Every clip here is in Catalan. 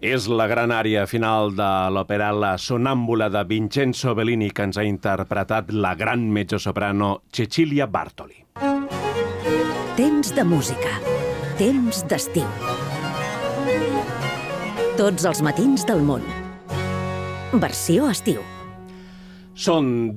És la gran àrea final de l'operella Sonnambula de Vincenzo Bellini que ens ha interpretat la gran mezzosoprano Cecilia Bartoli. Temps de música. Temps d'estiu. Tots els matins del món. Versió estiu. Són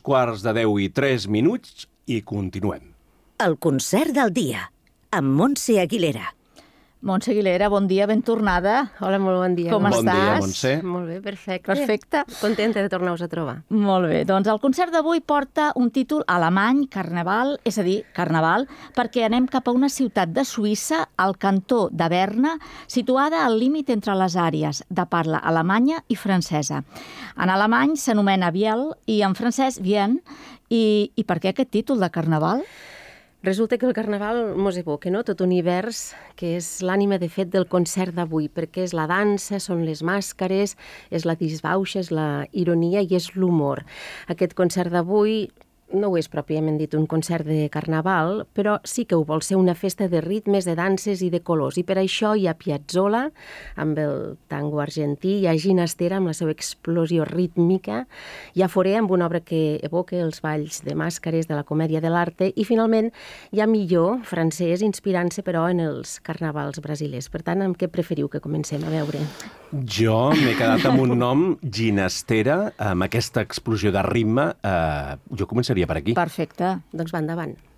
2:15 i continuem. El concert del dia, amb Montse Aguilera. Montse Aguilera, bon dia, ben tornada. Hola, molt bon dia. Com Bon estàs? dia, Montse. Molt bé, perfecte. Perfecte. Contenta de tornar-vos a trobar. Molt bé, doncs el concert d'avui porta un títol alemany, Carnaval, és a dir, Carnaval, perquè anem cap a una ciutat de Suïssa, al cantó de Berna, situada al límit entre les àrees de parla alemanya i francesa. En alemany s'anomena Biel i en francès Vienne. I per què aquest títol de Carnaval? Resulta que el Carnaval mos evoca, no?, tot univers, que és l'ànima de fet del concert d'avui, perquè és la dansa, són les màscares, és la disbauxa, és la ironia i és l'humor. Aquest concert d'avui no ho és pròpiament dit un concert de Carnaval, però sí que ho vol ser una festa de ritmes, de danses i de colors. I per això hi ha Piazzolla, amb el tango argentí, hi ha Ginastera, amb la seva explosió rítmica, hi ha Fauré, amb una obra que evoca els balls de màscares de la comèdia de l'arte, i finalment hi ha Millor, francès, inspirant-se però en els carnavals brasilers. Per tant, amb què preferiu que comencem a veure? Jo m'he quedat amb un nom, Ginastera, amb aquesta explosió de ritme. Jo començaria per aquí. Perfecte. Doncs va endavant.